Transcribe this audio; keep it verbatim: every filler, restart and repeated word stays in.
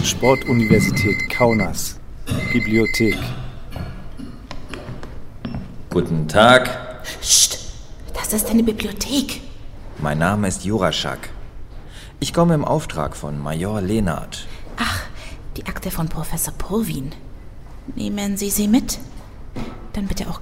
Sportuniversität Kaunas. Bibliothek. Guten Tag. Psst, das ist eine Bibliothek. Mein Name ist Juraschak. Ich komme im Auftrag von Major Lenart. Ach, die Akte von Professor Purwin. Nehmen Sie sie mit? Dann bitte auch